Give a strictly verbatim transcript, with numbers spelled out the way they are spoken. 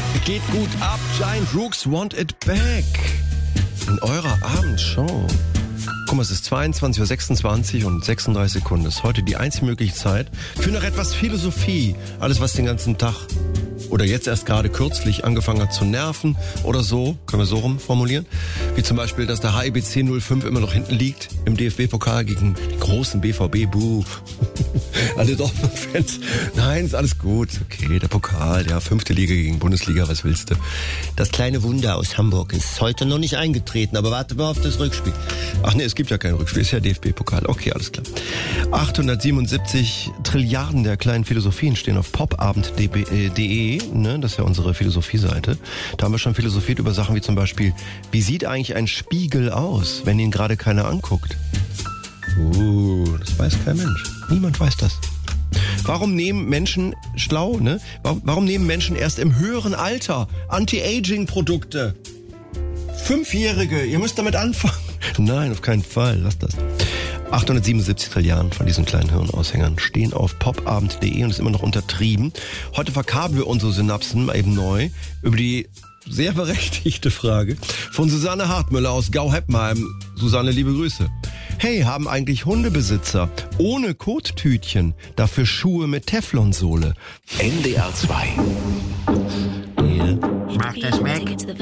Geht gut ab, Giant Rooks Want It Back. In eurer Abendshow. Guck mal, es ist zweiundzwanzig Uhr sechsundzwanzig und sechsunddreißig Sekunden. Das ist heute die einzige mögliche Zeit für noch etwas Philosophie. Alles, was den ganzen Tag oder jetzt erst gerade kürzlich angefangen hat zu nerven oder so, können wir so rum formulieren. Wie zum Beispiel, dass der H I B C null fünf immer noch hinten liegt im D F B-Pokal gegen den großen B V B. Buh. Alle Dortmund-Fans. Nein, ist alles gut. Okay, der Pokal, ja, fünfte Liga gegen Bundesliga, was willst du? Das kleine Wunder aus Hamburg ist heute noch nicht eingetreten, aber warte mal auf das Rückspiel. Ach nee, es gibt ja kein Rückspiel, ist ja D F B-Pokal. Okay, alles klar. achthundertsiebenundsiebzig Trilliarden der kleinen Philosophien stehen auf popabend punkt de, ne? Das ist ja unsere Philosophie-Seite. Da haben wir schon philosophiert über Sachen wie zum Beispiel, wie sieht eigentlich ein Spiegel aus, wenn ihn gerade keiner anguckt? Uh, das weiß kein Mensch. Niemand weiß das. Warum nehmen Menschen, schlau, ne? Warum nehmen Menschen erst im höheren Alter Anti-Aging-Produkte? Fünfjährige, ihr müsst damit anfangen. Nein, auf keinen Fall, lasst das. achthundertsiebenundsiebzig Trilliarden von diesen kleinen Hirnaushängern stehen auf popabend punkt de und ist immer noch untertrieben. Heute verkabeln wir unsere Synapsen mal eben neu über die sehr berechtigte Frage von Susanne Hartmüller aus Gau-Heppmheim. Susanne, liebe Grüße. Hey, haben eigentlich Hundebesitzer ohne Kottütchen dafür Schuhe mit Teflonsohle? N D R zwei. Mach das weg.